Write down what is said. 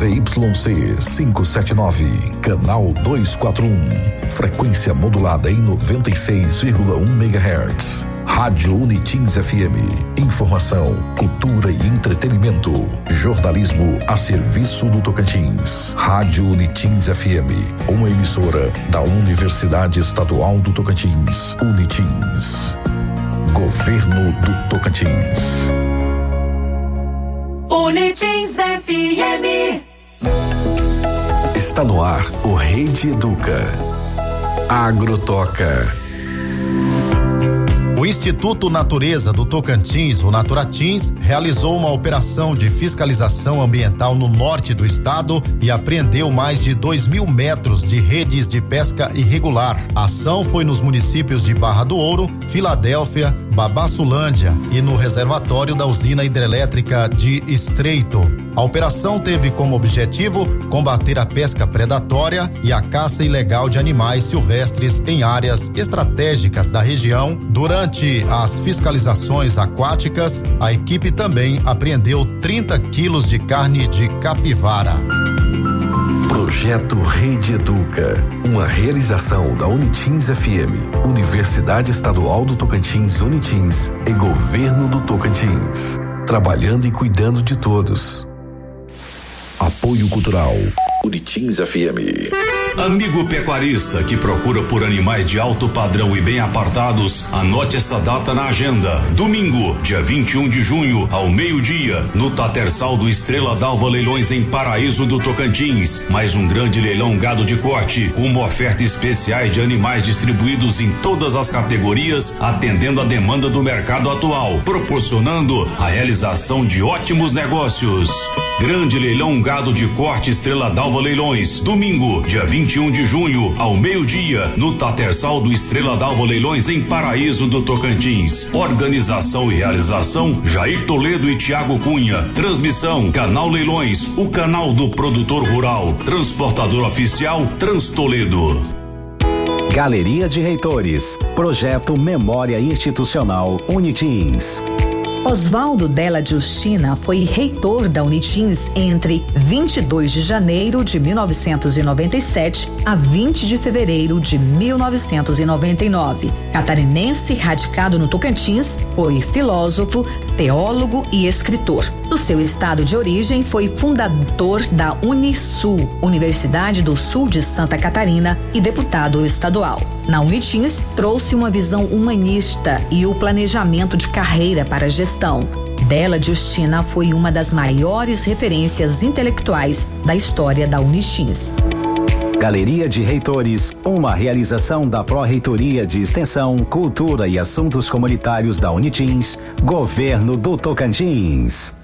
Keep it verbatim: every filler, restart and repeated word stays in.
Z Y C quinhentos e setenta e nove, canal duzentos e quarenta e um, frequência modulada em noventa e seis vírgula um megahertz. Rádio Unitins F M. Informação, cultura e entretenimento. Jornalismo a serviço do Tocantins. Rádio Unitins F M. Uma emissora da Universidade Estadual do Tocantins. Unitins. Governo do Tocantins. Unitins F M. Está no ar o Rede Educa. Agrotoca. O Instituto Natureza do Tocantins, o Naturatins, realizou uma operação de fiscalização ambiental no norte do estado e apreendeu mais de dois mil metros de redes de pesca irregular. A ação foi nos municípios de Barra do Ouro, Filadélfia, Babassulândia e no reservatório da usina hidrelétrica de Estreito. A operação teve como objetivo combater a pesca predatória e a caça ilegal de animais silvestres em áreas estratégicas da região. Durante as fiscalizações aquáticas, a equipe também apreendeu trinta quilos de carne de capivara. Projeto Rede Educa, uma realização da Unitins F M, Universidade Estadual do Tocantins Unitins e Governo do Tocantins, trabalhando e cuidando de todos. Apoio Cultural Unitins F M. Amigo pecuarista que procura por animais de alto padrão e bem apartados, anote essa data na agenda. Domingo, dia vinte e um de junho, ao meio-dia, no Tatersal do Estrela d'Alva Leilões em Paraíso do Tocantins. Mais um grande leilão gado de corte, com uma oferta especiais de animais distribuídos em todas as categorias, atendendo a demanda do mercado atual, proporcionando a realização de ótimos negócios. Grande leilão gado de corte Estrela d'Alva Leilões, domingo, dia vinte e um de junho, ao meio-dia, no Tatersal do Estrela d'Alva Leilões em Paraíso do Tocantins. Organização e realização Jair Toledo e Tiago Cunha. Transmissão Canal Leilões, o canal do produtor rural. Transportador oficial Transtoledo. Galeria de Reitores, Projeto Memória Institucional Unitins. Oswaldo Della Giustina foi reitor da Unitins entre vinte e dois de janeiro de mil novecentos e noventa e sete a vinte de fevereiro de mil novecentos e noventa e nove. Catarinense radicado no Tocantins, foi filósofo, teólogo e escritor. Do seu estado de origem, foi fundador da Unisul, Universidade do Sul de Santa Catarina, e deputado estadual. Na Unitins, trouxe uma visão humanista e o planejamento de carreira para a gestão. Della Giustina foi uma das maiores referências intelectuais da história da Unitins. Galeria de Reitores, uma realização da Pró-Reitoria de Extensão, Cultura e Assuntos Comunitários da Unitins, Governo do Tocantins.